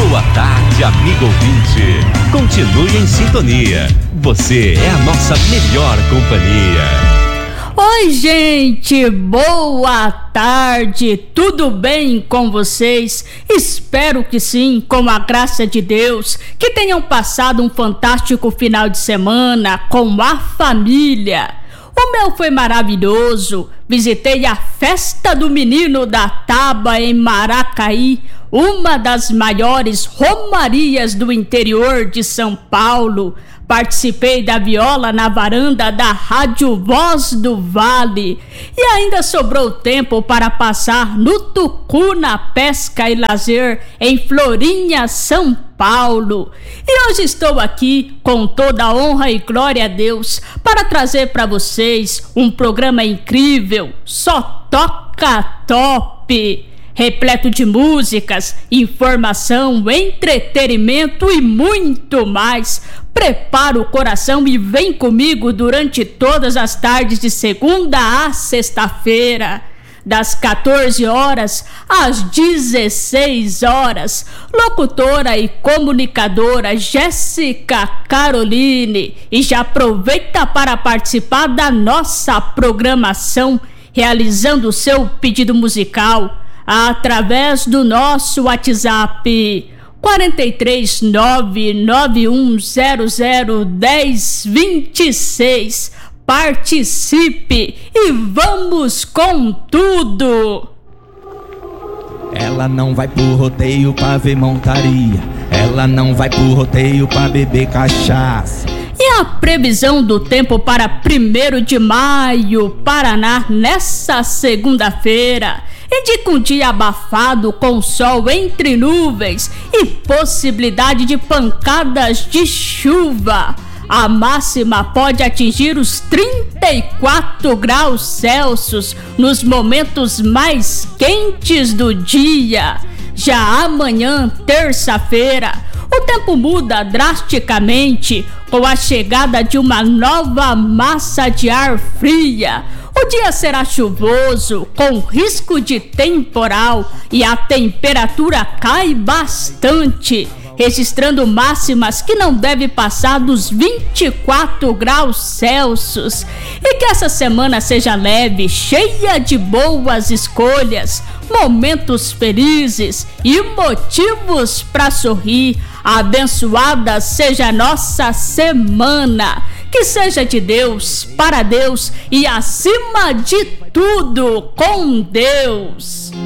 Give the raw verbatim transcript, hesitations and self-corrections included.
Boa tarde, amigo ouvinte. Continue em sintonia. Você é a nossa melhor companhia. Oi, gente, boa tarde, tudo bem com vocês? Espero que sim, com a graça de Deus, que tenham passado um fantástico final de semana com a família. O meu foi maravilhoso, visitei a Festa do Menino da Taba em Maracaí, uma das maiores romarias do interior de São Paulo. Participei da viola na varanda da Rádio Voz do Vale e ainda sobrou tempo para passar no Tucuna Pesca e Lazer em Florinha, São Paulo. E hoje estou aqui com toda a honra e glória a Deus para trazer para vocês um programa incrível, só toca top, repleto de músicas, informação, entretenimento e muito mais. Prepara o coração e vem comigo durante todas as tardes de segunda a sexta-feira, das quatorze horas às dezesseis horas. Locutora e comunicadora Jéssica Caroline. E já aproveita para participar da nossa programação, realizando o seu pedido musical através do nosso WhatsApp quatro três nove nove um zero zero um zero dois seis. Participe e vamos com tudo! Ela não vai pro rodeio pra ver montaria, ela não vai pro rodeio pra beber cachaça. E a previsão do tempo para primeiro de maio, Paraná, nessa segunda-feira, indica um dia abafado com sol entre nuvens e possibilidade de pancadas de chuva. A máxima pode atingir os trinta e quatro graus Celsius nos momentos mais quentes do dia. Já amanhã, terça-feira, o tempo muda drasticamente com a chegada de uma nova massa de ar fria. O dia será chuvoso, com risco de temporal, e a temperatura cai bastante, registrando máximas que não devem passar dos vinte e quatro graus Celsius. E que essa semana seja leve, cheia de boas escolhas, momentos felizes e motivos para sorrir. Abençoada seja a nossa semana. Que seja de Deus, para Deus e acima de tudo, com Deus.